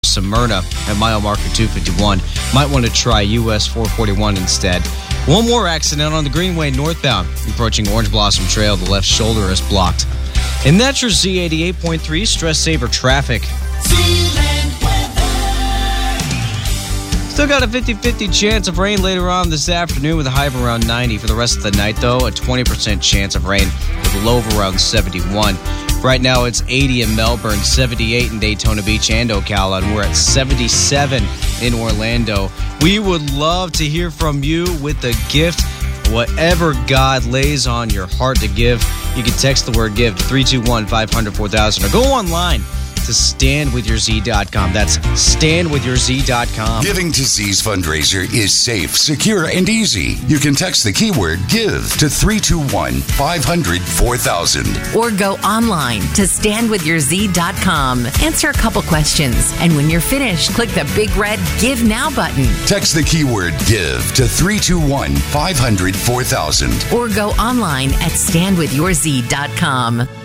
Smyrna at mile marker 251. Might want to try US 441 instead. One more accident on the Greenway northbound. Approaching Orange Blossom Trail, the left shoulder is blocked. And that's your Z88.3 Stress Saver traffic. Still got a 50-50 chance of rain later on this afternoon with a high of around 90. For the rest of the night, though, a 20% chance of rain with a low of around 71. Right now, it's 80 in Melbourne, 78 in Daytona Beach and Ocala, and we're at 77 in Orlando. We would love to hear from you with a gift, whatever God lays on your heart to give. You can text the word GIVE to 321-500-4000 or go online to standwithyourz.com. That's standwithyourz.com. Giving to Z's fundraiser is safe, secure, and easy. You can text the keyword GIVE to 321-500-4000. Or go online to standwithyourz.com. Answer a couple questions, and when you're finished, click the big red Give Now button. Text the keyword GIVE to 321-500-4000. Or go online at standwithyourz.com.